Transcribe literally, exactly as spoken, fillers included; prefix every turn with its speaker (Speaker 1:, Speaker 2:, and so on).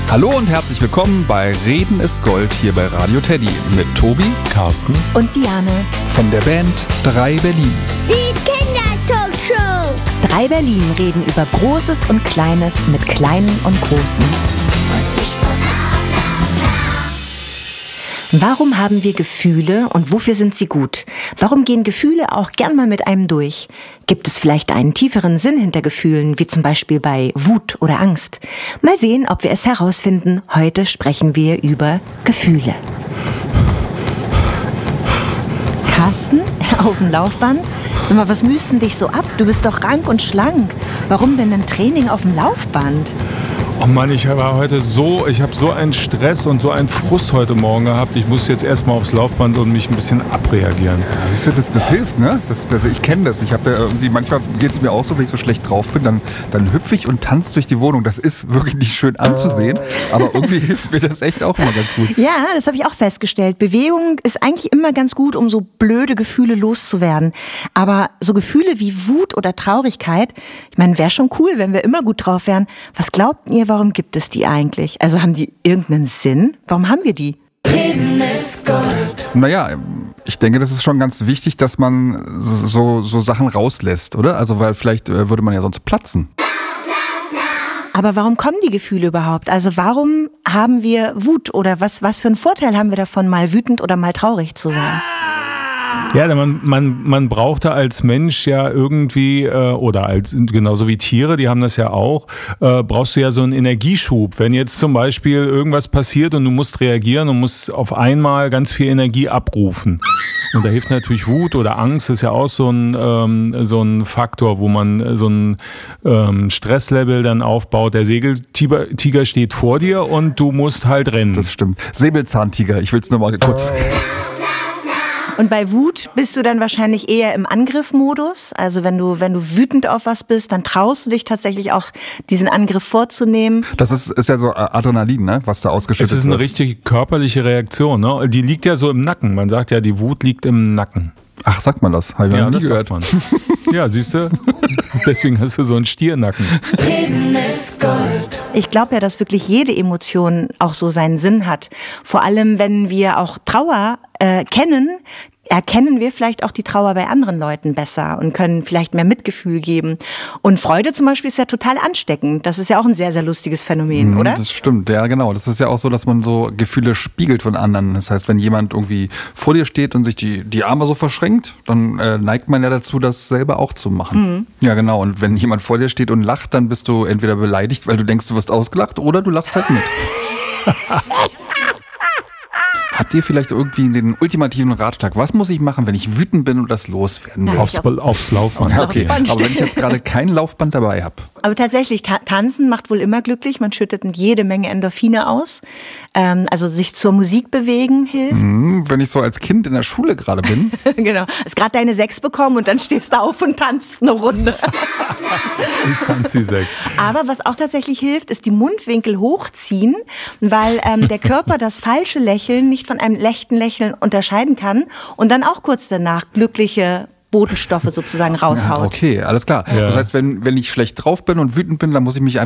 Speaker 1: Hallo und herzlich willkommen bei Reden ist Gold hier bei Radio Teddy mit Tobi, Carsten
Speaker 2: und Diane
Speaker 1: von der Band drei Berlin.
Speaker 3: Die Kindertalkshow.
Speaker 2: drei Berlin reden über Großes und Kleines mit Kleinen und Großen. Warum haben wir Gefühle und wofür sind sie gut? Warum gehen Gefühle auch gern mal mit einem durch? Gibt es vielleicht einen tieferen Sinn hinter Gefühlen, wie zum Beispiel bei Wut oder Angst? Mal sehen, ob wir es herausfinden. Heute sprechen wir über Gefühle. Carsten, auf dem Laufband? Sag mal, was müsst denn dich so ab? Du bist doch rank und schlank. Warum denn ein Training auf dem Laufband?
Speaker 4: Oh Mann, ich war heute so, ich habe so einen Stress und so einen Frust heute Morgen gehabt. Ich muss jetzt erstmal aufs Laufband und mich ein bisschen abreagieren.
Speaker 1: Ja, das, das hilft, ne? Das, das, ich kenne das. Ich habe da irgendwie, manchmal geht es mir auch so, wenn ich so schlecht drauf bin, dann, dann hüpfe ich und tanze durch die Wohnung. Das ist wirklich nicht schön anzusehen, aber irgendwie hilft mir das echt auch immer ganz gut.
Speaker 2: Ja, das habe ich auch festgestellt. Bewegung ist eigentlich immer ganz gut, um so blöde Gefühle loszuwerden. Aber so Gefühle wie Wut oder Traurigkeit, ich meine, wäre schon cool, wenn wir immer gut drauf wären. Was glaubt ihr, warum gibt es die eigentlich? Also haben die irgendeinen Sinn? Warum haben wir die?
Speaker 5: Reden ist Gold.
Speaker 1: Naja, ich denke, das ist schon ganz wichtig, dass man so, so Sachen rauslässt, oder? Also, weil vielleicht äh, würde man ja sonst platzen.
Speaker 2: Aber warum kommen die Gefühle überhaupt? Also warum haben wir Wut? Oder was, was für einen Vorteil haben wir davon, mal wütend oder mal traurig zu sein?
Speaker 4: Ja, man, man, man braucht da als Mensch ja irgendwie, äh, oder als genauso wie Tiere, die haben das ja auch, äh, brauchst du ja so einen Energieschub. Wenn jetzt zum Beispiel irgendwas passiert und du musst reagieren und musst auf einmal ganz viel Energie abrufen. Und da hilft natürlich Wut oder Angst, das ist ja auch so ein, ähm, so ein Faktor, wo man so ein ähm, Stresslevel dann aufbaut. Der Säbeltiger Tiger steht vor dir und du musst halt rennen.
Speaker 1: Das stimmt. Säbelzahntiger, ich will es nur mal kurz...
Speaker 2: Und bei Wut bist du dann wahrscheinlich eher im Angriffmodus. Also wenn du, wenn du wütend auf was bist, dann traust du dich tatsächlich auch, diesen Angriff vorzunehmen.
Speaker 1: Das ist, ist ja so Adrenalin, ne, was da ausgeschüttet wird.
Speaker 4: Es ist eine richtig körperliche Reaktion, ne? Die liegt ja so im Nacken. Man sagt ja, die Wut liegt im Nacken.
Speaker 1: Ach, sagt man das? Habe ich
Speaker 4: ja,
Speaker 1: noch nie
Speaker 4: das
Speaker 1: gehört.
Speaker 4: Sagt man. Ja, siehst du? Deswegen hast du so einen Stiernacken.
Speaker 5: Reden ist Gold.
Speaker 2: Ich glaube ja, dass wirklich jede Emotion auch so seinen Sinn hat. Vor allem, wenn wir auch Trauer äh, kennen, erkennen wir vielleicht auch die Trauer bei anderen Leuten besser und können vielleicht mehr Mitgefühl geben. Und Freude zum Beispiel ist ja total ansteckend. Das ist ja auch ein sehr, sehr lustiges Phänomen, oder?
Speaker 1: Das stimmt, ja genau. Das ist ja auch so, dass man so Gefühle spiegelt von anderen. Das heißt, wenn jemand irgendwie vor dir steht und sich die, die Arme so verschränkt, dann äh, neigt man ja dazu, das selber auch zu machen. Mhm. Ja genau, und wenn jemand vor dir steht und lacht, dann bist du entweder beleidigt, weil du denkst, du wirst ausgelacht, oder du lachst halt mit. Habt ihr vielleicht irgendwie den ultimativen Ratschlag? Was muss ich machen, wenn ich wütend bin und das loswerden will?
Speaker 4: Aufs, aufs Laufband.
Speaker 1: Ja, okay. Aber wenn ich jetzt gerade kein Laufband dabei habe.
Speaker 2: Aber tatsächlich, ta- tanzen macht wohl immer glücklich. Man schüttet jede Menge Endorphine aus. Ähm, also sich zur Musik bewegen hilft.
Speaker 1: Mhm, wenn ich so als Kind in der Schule gerade bin.
Speaker 2: Genau. Hast gerade deine Sechs bekommen und dann stehst du auf und tanzt eine Runde.
Speaker 4: Ich tanze die Sechs.
Speaker 2: Aber was auch tatsächlich hilft, ist die Mundwinkel hochziehen, weil ähm, der Körper das falsche Lächeln nicht von einem echten Lächeln unterscheiden kann und dann auch kurz danach glückliche Botenstoffe sozusagen raushaut.
Speaker 1: Ja, okay, alles klar. Ja. Das heißt, wenn, wenn ich schlecht drauf bin und wütend bin, dann muss ich mich